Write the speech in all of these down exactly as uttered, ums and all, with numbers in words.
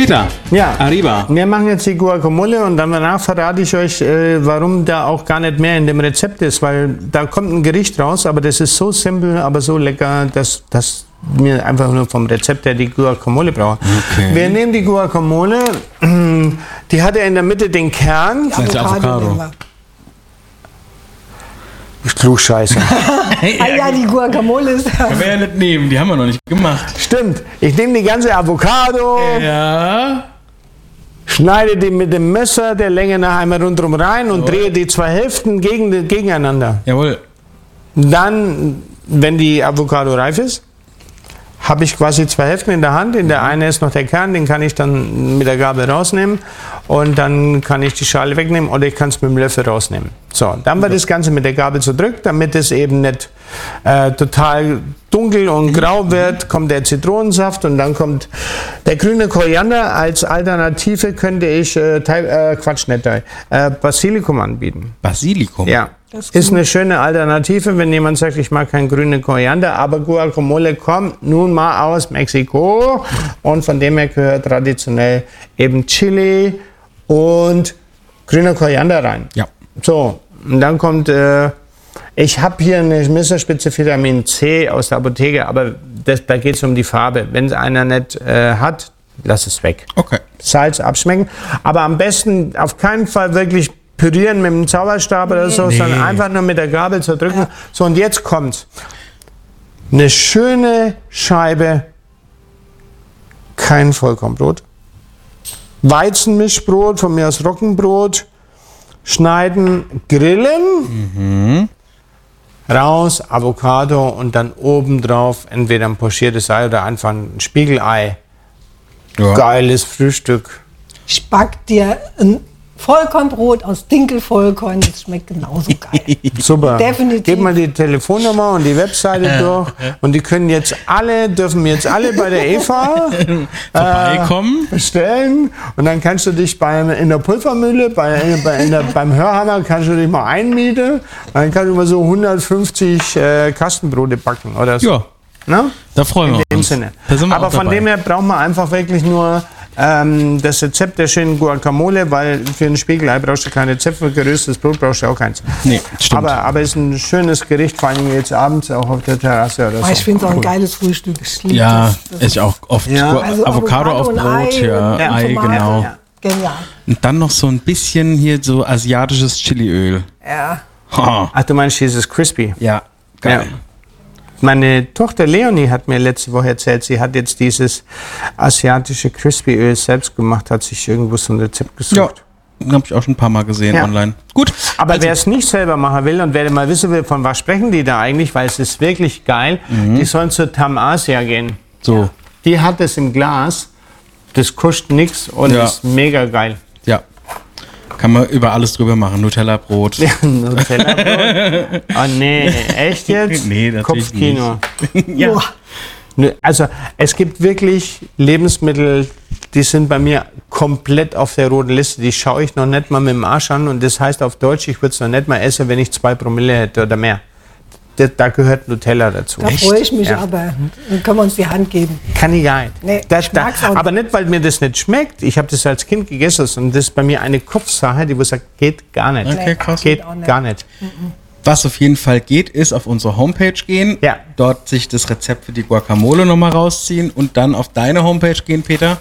Peter, Ja, arriba. Wir machen jetzt die Guacamole und dann danach verrate ich euch, äh, warum da auch gar nicht mehr in dem Rezept ist, weil da kommt ein Gericht raus, aber das ist so simpel, aber so lecker, dass das mir einfach nur vom Rezept her die Guacamole brauche. Okay. Wir nehmen die Guacamole, die hat ja in der Mitte den Kern. Das ist Avocado. nehmen wir. Klugscheiße. Ah ja, die Guacamole ist ja. Können wir ja nicht nehmen, die haben wir noch nicht gemacht. Stimmt, ich nehme die ganze Avocado, Ja. schneide die mit dem Messer der Länge nach einmal rundherum rein und drehe die zwei Hälften gegen, gegeneinander. Jawohl. Dann, wenn die Avocado reif ist, habe ich quasi zwei Hälften in der Hand. In der einen ist noch der Kern, den kann ich dann mit der Gabel rausnehmen und dann kann ich die Schale wegnehmen oder ich kann es mit dem Löffel rausnehmen. So, dann wird das Ganze mit der Gabel zerdrückt, damit es eben nicht äh, total dunkel und grau wird, kommt der Zitronensaft und dann kommt der grüne Koriander. Als Alternative könnte ich, äh, Teil, äh, Quatsch, nicht Teil, äh, Basilikum anbieten. Basilikum. Ja, Das ist ist gut. eine schöne Alternative, wenn jemand sagt, ich mag keinen grünen Koriander, aber Guacamole kommt nun mal aus Mexiko und von dem her gehört traditionell eben Chili und grüner Koriander rein. Ja. So, und dann kommt, äh, ich habe hier eine Messerspitze Vitamin C aus der Apotheke, aber das, da geht es um die Farbe. Wenn es einer nicht äh, hat, lass es weg. Okay. Salz abschmecken, aber am besten auf keinen Fall wirklich pürieren mit dem Zauberstab oder so, Nee. sondern einfach nur mit der Gabel zerdrücken. So, und jetzt kommt's. Eine schöne Scheibe, kein Vollkornbrot. Weizenmischbrot, von mir aus Roggenbrot, schneiden, grillen, raus, Avocado und dann obendrauf entweder ein pochiertes Ei oder einfach ein Spiegelei. Ja. Geiles Frühstück. Ich back dir ein Vollkornbrot aus Dinkelvollkorn, das schmeckt genauso geil. Super. Definitiv. Gebt mal die Telefonnummer und die Webseite durch. Und die können jetzt alle, dürfen jetzt alle bei der Eva Vorbeikommen. bestellen. Und dann kannst du dich beim, in der Pulvermühle, bei, bei, in der, beim Hörhammer, kannst du dich mal einmieten. Und dann kannst du mal so hundertfünfzig äh, Kastenbrote backen oder so. Ja, Ne? da freuen wir In dem uns. Sinne. Da sind wir Aber auch von dabei. dem her braucht man einfach wirklich nur ähm, das Rezept der schönen Guacamole, weil für ein Spiegelei brauchst du kein Rezept, für geröstetes Brot brauchst du auch keins. Nee, stimmt. Aber, aber es ist ein schönes Gericht, vor allem jetzt abends auch auf der Terrasse oder so. Aber ich finde es auch ein geiles Frühstück. Ich lieb Ja, das. Das ich auch oft. Ja. Gu- Also Avocado auf und Brot, Ei ja, und Ei, Tomate. genau. Ja. Genial. Und dann noch so ein bisschen hier so asiatisches Chiliöl. Ja. Ha. Ach, du meinst dieses Crispy? Ja, geil. Ja. Meine Tochter Leonie hat mir letzte Woche erzählt, sie hat jetzt dieses asiatische Crispy-Öl selbst gemacht, hat sich irgendwo so ein Rezept Ja, gesucht. habe ich auch schon ein paar Mal gesehen Ja. online. Gut, Aber also, wer es nicht selber machen will und wer mal wissen will, von was sprechen die da eigentlich, weil es ist wirklich geil, die sollen zur Tam Asia gehen. so, Die hat es im Glas, das kostet nichts und Ja. ist mega geil. ja. Kann man über alles drüber machen. Nutella-Brot. Ja, Nutella-Brot. Oh nee, echt jetzt? Nee, natürlich Kopfkino. Ja. Boah. Nö, Also es gibt wirklich Lebensmittel, die sind bei mir komplett auf der roten Liste. Die schaue ich noch nicht mal mit dem Arsch an. Und das heißt auf Deutsch, ich würde es noch nicht mal essen, wenn ich zwei Promille hätte oder mehr. Da, da gehört Nutella dazu. Da freue ich mich Ja. aber. Dann können wir uns die Hand geben. Kann ich gar nicht. Nee, das, ich mag's auch aber nicht, weil mir das nicht schmeckt. Ich habe das als Kind gegessen und das ist bei mir eine Kopfsache, die wo sagt, geht gar nicht. Okay, krass. Geht auch nicht. gar nicht. Was auf jeden Fall geht, ist auf unsere Homepage gehen, Ja. dort sich das Rezept für die Guacamole nochmal rausziehen und dann auf deine Homepage gehen, Peter.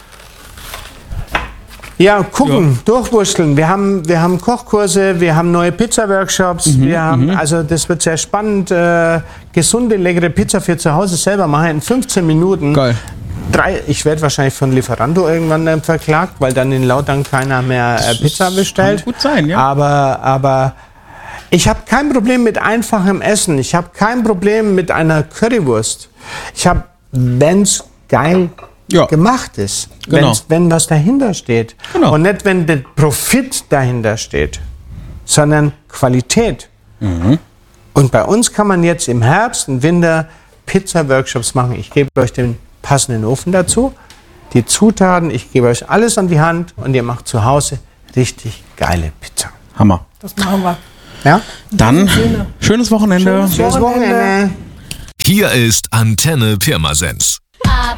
Ja, gucken, durchwursteln. Wir haben, wir haben Kochkurse, wir haben neue Pizza-Workshops. wir haben, also das wird sehr spannend. Äh, gesunde, leckere Pizza für zu Hause selber machen in fünfzehn Minuten. Geil. Drei, ich werde wahrscheinlich von Lieferando irgendwann dann verklagt, weil dann in Lautern keiner mehr äh, Pizza bestellt. kann gut sein, ja. Aber, aber ich habe kein Problem mit einfachem Essen. Ich habe kein Problem mit einer Currywurst. Ich habe, wenn's geil Ja. gemacht ist, Genau. wenn's, wenn was dahinter steht. Genau. Und nicht, wenn der Profit dahinter steht, sondern Qualität. Mhm. Und bei uns kann man jetzt im Herbst und Winter Pizza-Workshops machen. Ich gebe euch den passenden Ofen dazu, die Zutaten, ich gebe euch alles an die Hand und ihr macht zu Hause richtig geile Pizza. Hammer. Das machen wir. Ja? Dann schönes Wochenende. Schönes Schönes Wochenende. Hier ist Antenne Pirmasens.